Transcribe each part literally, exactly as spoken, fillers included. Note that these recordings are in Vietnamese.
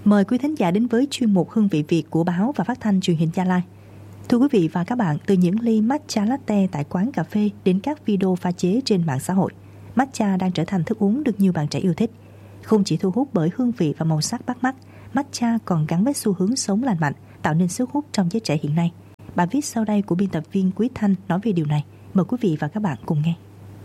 Mời quý thính giả đến với chuyên mục Hương vị Việt của báo và phát thanh truyền hình Gia Lai. Thưa quý vị và các bạn, từ những ly matcha latte tại quán cà phê đến các video pha chế trên mạng xã hội, matcha đang trở thành thức uống được nhiều bạn trẻ yêu thích. Không chỉ thu hút bởi hương vị và màu sắc bắt mắt, matcha còn gắn với xu hướng sống lành mạnh, tạo nên sức hút trong giới trẻ hiện nay. Bài viết sau đây của biên tập viên Quý Thanh nói về điều này. Mời quý vị và các bạn cùng nghe.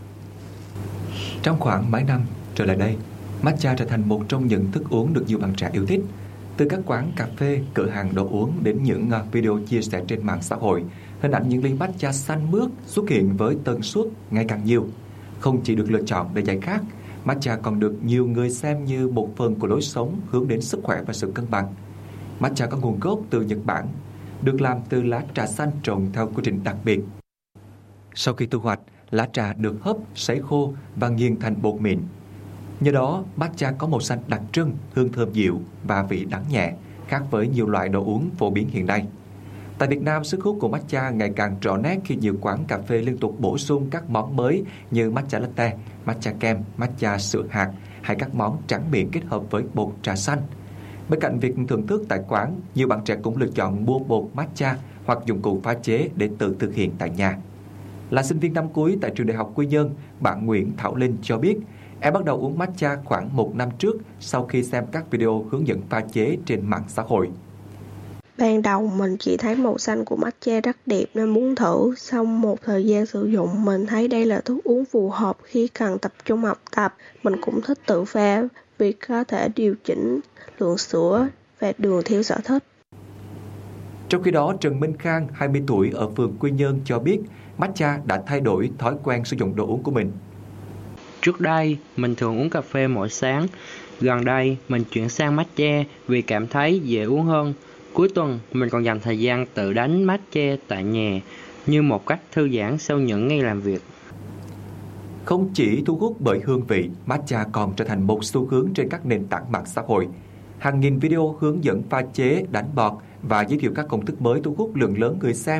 Trong khoảng mấy năm trở lại đây, matcha trở thành một trong những thức uống được nhiều bạn trẻ yêu thích. Từ các quán cà phê, cửa hàng đồ uống đến những video chia sẻ trên mạng xã hội, hình ảnh những ly matcha xanh mướt xuất hiện với tần suất ngày càng nhiều. Không chỉ được lựa chọn để giải khát, matcha còn được nhiều người xem như một phần của lối sống hướng đến sức khỏe và sự cân bằng. Matcha có nguồn gốc từ Nhật Bản, được làm từ lá trà xanh trồng theo quy trình đặc biệt. Sau khi thu hoạch, lá trà được hấp, sấy khô và nghiền thành bột mịn. Nhờ đó, matcha có màu xanh đặc trưng, hương thơm dịu và vị đắng nhẹ, khác với nhiều loại đồ uống phổ biến hiện nay. Tại Việt Nam, sức hút của matcha ngày càng rõ nét khi nhiều quán cà phê liên tục bổ sung các món mới như matcha latte, matcha kem, matcha sữa hạt hay các món tráng miệng kết hợp với bột trà xanh. Bên cạnh việc thưởng thức tại quán, nhiều bạn trẻ cũng lựa chọn mua bột matcha hoặc dụng cụ pha chế để tự thực hiện tại nhà. Là sinh viên năm cuối tại trường Đại học Quy Nhơn, bạn Nguyễn Thảo Linh cho biết em bắt đầu uống matcha khoảng một năm trước sau khi xem các video hướng dẫn pha chế trên mạng xã hội. Ban đầu mình chỉ thấy màu xanh của matcha rất đẹp nên muốn thử. Sau một thời gian sử dụng, mình thấy đây là thức uống phù hợp khi cần tập trung học tập. Mình cũng thích tự pha vì có thể điều chỉnh lượng sữa và đường theo sở thích. Trong khi đó, Trần Minh Khang, hai mươi tuổi ở phường Quy Nhơn cho biết matcha đã thay đổi thói quen sử dụng đồ uống của mình. Trước đây, mình thường uống cà phê mỗi sáng. Gần đây, mình chuyển sang matcha vì cảm thấy dễ uống hơn. Cuối tuần, mình còn dành thời gian tự đánh matcha tại nhà như một cách thư giãn sau những ngày làm việc. Không chỉ thu hút bởi hương vị, matcha còn trở thành một xu hướng trên các nền tảng mạng xã hội. Hàng nghìn video hướng dẫn pha chế, đánh bọt và giới thiệu các công thức mới thu hút lượng lớn người xem.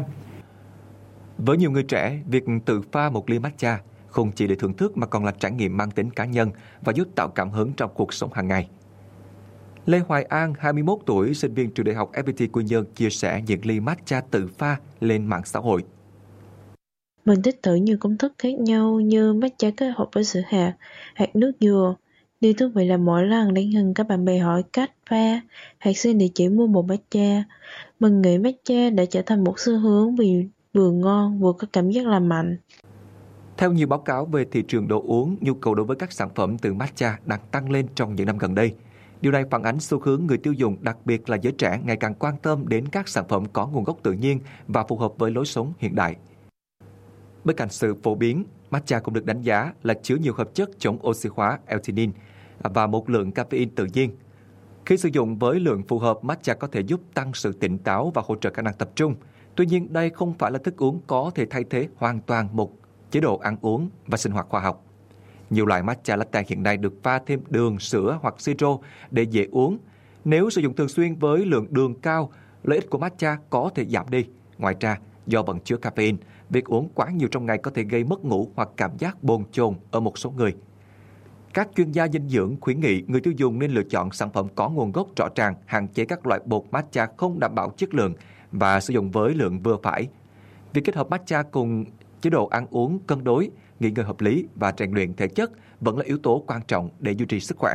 Với nhiều người trẻ, việc tự pha một ly matcha không chỉ để thưởng thức mà còn là trải nghiệm mang tính cá nhân và giúp tạo cảm hứng trong cuộc sống hàng ngày. Lê Hoài An, hai mươi mốt tuổi, sinh viên trường Đại học ép pê tê Quy Nhơn chia sẻ những ly matcha tự pha lên mạng xã hội. Mình thích thử nhiều công thức khác nhau như matcha kết hợp với sữa hạt, hạt nước dừa. Điều thú vị là mỗi lần đến gần các bạn bè hỏi cách pha, hoặc xin địa chỉ mua một matcha. Mình nghĩ matcha đã trở thành một xu hướng vì vừa ngon vừa có cảm giác lành mạnh. Theo nhiều báo cáo về thị trường đồ uống, nhu cầu đối với các sản phẩm từ matcha đang tăng lên trong những năm gần đây. Điều này phản ánh xu hướng người tiêu dùng, đặc biệt là giới trẻ, ngày càng quan tâm đến các sản phẩm có nguồn gốc tự nhiên và phù hợp với lối sống hiện đại. Bên cạnh sự phổ biến, matcha cũng được đánh giá là chứa nhiều hợp chất chống oxy hóa L-theanine và một lượng caffeine tự nhiên. Khi sử dụng với lượng phù hợp, matcha có thể giúp tăng sự tỉnh táo và hỗ trợ khả năng tập trung. Tuy nhiên, đây không phải là thức uống có thể thay thế hoàn toàn một chế độ ăn uống và sinh hoạt khoa học. Nhiều loại matcha latte hiện nay được pha thêm đường, sữa hoặc siro để dễ uống. Nếu sử dụng thường xuyên với lượng đường cao, lợi ích của matcha có thể giảm đi. Ngoài ra, do vẫn chứa caffeine, việc uống quá nhiều trong ngày có thể gây mất ngủ hoặc cảm giác bồn chồn ở một số người. Các chuyên gia dinh dưỡng khuyến nghị người tiêu dùng nên lựa chọn sản phẩm có nguồn gốc rõ ràng, hạn chế các loại bột matcha không đảm bảo chất lượng và sử dụng với lượng vừa phải. Việc kết hợp matcha cùng chế độ ăn uống cân đối, nghỉ ngơi hợp lý và rèn luyện thể chất vẫn là yếu tố quan trọng để duy trì sức khỏe.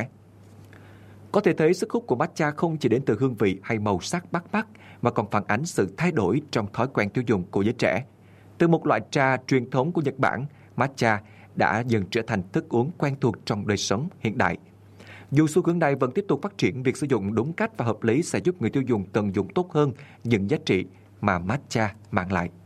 Có thể thấy sức hút của matcha không chỉ đến từ hương vị hay màu sắc bắt mắt mà còn phản ánh sự thay đổi trong thói quen tiêu dùng của giới trẻ. Từ một loại trà truyền thống của Nhật Bản, matcha đã dần trở thành thức uống quen thuộc trong đời sống hiện đại. Dù xu hướng này vẫn tiếp tục phát triển, việc sử dụng đúng cách và hợp lý sẽ giúp người tiêu dùng tận dụng tốt hơn những giá trị mà matcha mang lại.